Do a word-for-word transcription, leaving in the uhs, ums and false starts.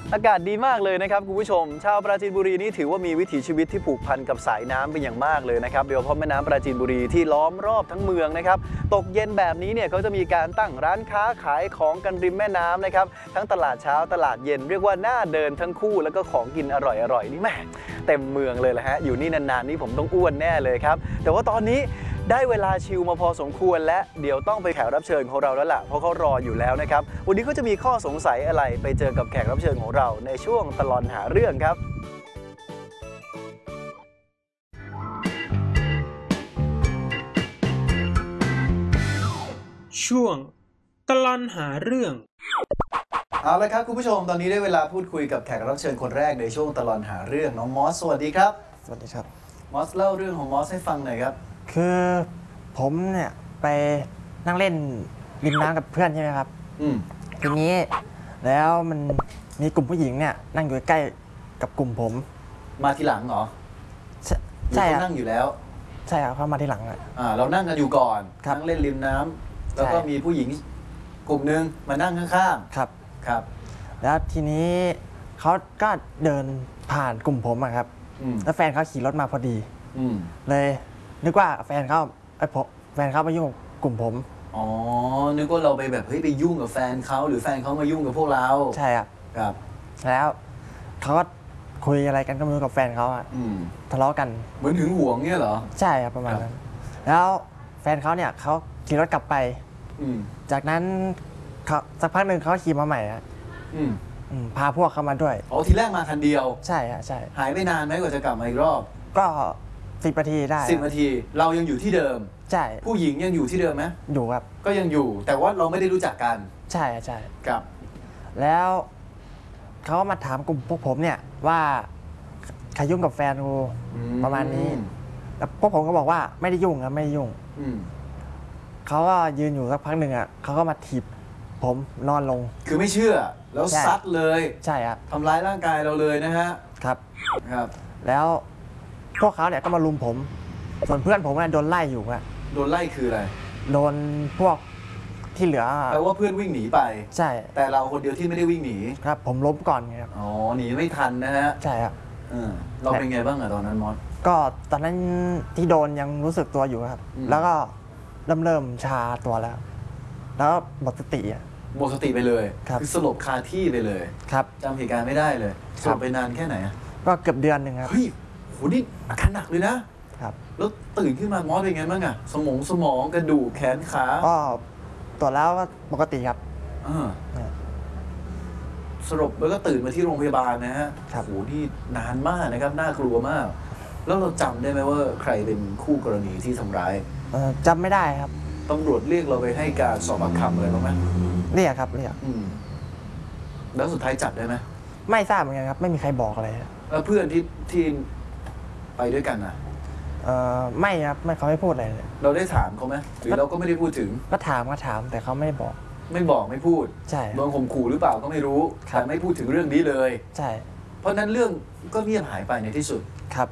อากาศดีมากเลยนะครับคุณผู้ชมชาวปราจีนบุรีนี่ถือว่ามีวิถีชีวิตที่ผูกพันกับสายน้ำเป็นอย่างมากเลยนะครับโดยเฉพาะแม่น้ำปราจีนบุรีที่ล้อมรอบทั้งเมืองนะครับตกเย็นแบบนี้เนี่ยเขาจะมีการตั้งร้านค้าขายของกันริมแม่น้ำนะครับทั้งตลาดเช้าตลาดเย็นเรียกว่าน่าเดินทั้งคู่แล้วก็ของกินอร่อยๆนี่แม่เต็มเมืองเลยแหละฮะอยู่นี่นานๆนี่ผมต้องอ้วนแน่เลยครับแต่ว่าตอนนี้ได้เวลาชิลมาพอสมควรและเดี๋ยวต้องไปแขกรับเชิญของเราแล้วล่ะเพราะเขารออยู่แล้วนะครับวันนี้เขาจะมีข้อสงสัยอะไรไปเจอกับแขกรับเชิญของเราในช่วงตลอดหาเรื่องครับช่วงตลอดหาเรื่องเอาละครับคุณผู้ชมตอนนี้ได้เวลาพูดคุยกับแขกรับเชิญคนแรกในช่วงตลอดหาเรื่องน้องมอสสวัสดีครับสวัสดีครับมอสเล่าเรื่องของมอสให้ฟังหน่อยครับคือผมเนี่ยไปนั่งเล่นริมน้ำกับเพื่อนใช่ไหมครับอืมทีนี้แล้วมันมีกลุ่มผู้หญิงเนี่ยนั่งอยู่ใกล้กับกลุ่มผมมาทีหลังเหรอใช่ครับนั่งอยู่แล้วใช่ครับเขามาทีหลังอ่ะอ่าเรานั่งกันอยู่ก่อนนั่งเล่นริมน้ำแล้วก็มีผู้หญิงกลุ่มนึงมานั่งข้างๆครับครับแล้วทีนี้เขาก็เดินผ่านกลุ่มผมอะครับแล้วแฟนเขาขี่รถมาพอดีเลยนึกว่าแฟนเขาไอ้ผมแฟนเขามายุ่งกับกลุ่มผมอ๋อนึกว่าเราไปแบบเฮ้ยไปยุ่งกับแฟนเขาหรือแฟนเขามายุ่งกับพวกเราใช่ครับครับแล้วเขาก็คุยอะไรกันก็ไม่รู้กับแฟนเขาอะทะเลาะกันเหมือนหึงหวงเนี่ยเหรอใช่ครับประมาณนั้นแล้วแฟนเขาเนี่ยเขาขี่รถกลับไปจากนั้นเขาสักพักหนึ่งเขาขี่มาใหม่อะพาพวกเขามาด้วยอ๋อทีแรกมาคันเดียวใช่ฮะใช่หายไปนานไหมกว่าจะกลับมาอีกรอบก็สิบนาทีได้สิบนาทีเรายังอยู่ที่เดิมใช่ผู้หญิงยังอยู่ที่เดิมไหมอยู่ครับก็ยังอยู่แต่ว่าเราไม่ได้รู้จักกันใช่ใช่ครับแล้วเขามาถามกลุ่มพวกผมเนี่ยว่าใครยุ่งกับแฟนกูประมาณนี้แล้วพวกผมก็บอกว่าไม่ได้ยุ่งครับไม่ได้ยุ่งเขาก็ยืนอยู่สักพักหนึ่งอ่ะเขาก็มาถีบผมนอนลงคือไม่เชื่อแล้วซัดเลยใช่ครับทำร้ายร่างกายเราเลยนะฮะครับครับแล้วพวกเขาเนี่ยก็มารุมผมส่วนเพื่อนผมเนี่ยโดนไล่อยู่อะโดนไล่คืออะไรโดนพวกที่เหลือแปลว่าเพื่อนวิ่งหนีไปใช่แต่เราคนเดียวที่ไม่ได้วิ่งหนีครับผมล้มก่อนครับอ๋อหนีไม่ทันนะฮะใช่ครับเราเป็นไงบ้างอะตอนนั้นมอสก็ตอนนั้นที่โดนยังรู้สึกตัวอยู่ครับแล้วก็เริ่มเริ่มชาตัวแล้วแล้วหมดสติอ่ะหมดสติไปเลยคือสลบคาที่ไปเลยครับจำเหตุการณ์ไม่ได้เลยสลบไปนานแค่ไหนก็เกือบเดือนหนึ่งครับเฮ้ยโหนี่อาการหนักเลยนะครับแล้วตื่นขึ้นมามอสเป็นไงบ้างอะสมองสมองกระดูกแขนขาก็ตรวจแล้วก็ปกติครับอ่าสลบแล้วก็ตื่นมาที่โรงพยาบาลนะฮะโหนี่นานมากนะครับน่ากลัวมากแล้วเราจำได้ไหมว่าใครเป็นคู่กรณีที่ทำร้ายจำไม่ได้ครับตำรวจเรียกเราไปให้การสอบปากคำอะไรบ้างไหมเรียกครับเรียกแล้วสุดท้ายจับได้ไหมไม่ทราบเหมือนกันครับไม่มีใครบอกอะไรแล้วเพื่อนที่ที่ไปด้วยกันอ่ะเออไม่ครับไม่เขาไม่พูดอะไรเลยเราได้ถามเขาไหมหรือเราก็ไม่ได้พูดถึงก็ถามก็ถามแต่เขาไม่บอกไม่บอกไม่พูดใช่โดนข่มขู่หรือเปล่าก็ไม่รู้แต่ไม่พูดถึงเรื่องนี้เลยใช่เพราะนั้นเรื่องก็เงียบหายไปในที่สุดครับ